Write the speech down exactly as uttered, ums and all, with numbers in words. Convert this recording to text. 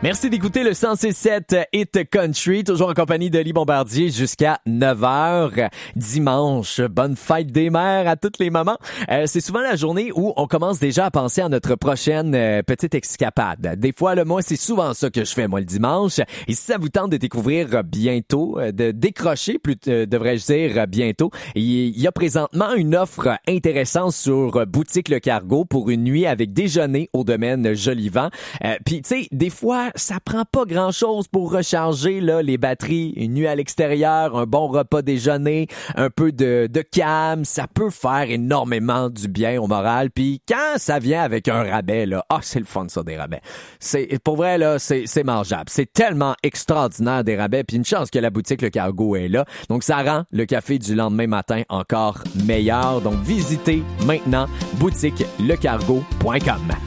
Merci d'écouter le cent six sept Hit Country, toujours en compagnie de Lee Bombardier jusqu'à neuf heures. Dimanche, bonne fête des mères à toutes les mamans. Euh, c'est souvent la journée où on commence déjà à penser à notre prochaine euh, petite escapade. Des fois, le moi, c'est souvent ça que je fais, moi, le dimanche. Et si ça vous tente de découvrir bientôt, euh, de décrocher, plus euh, devrais-je dire bientôt, il y a présentement une offre intéressante sur Boutique Le Cargo pour une nuit avec déjeuner au domaine Jolivant. Euh, Puis, tu sais, des fois, ça prend pas grand-chose pour recharger là les batteries. Une nuit à l'extérieur, un bon repas déjeuner, un peu de, de calme, ça peut faire énormément du bien au moral. Puis quand ça vient avec un rabais, là, ah, c'est le fun ça, des rabais. C'est, pour vrai, là, c'est, c'est mangeable. C'est tellement extraordinaire des rabais. Puis une chance que la boutique Le Cargo est là. Donc ça rend le café du lendemain matin encore meilleur. Donc visitez maintenant boutique le cargo point com.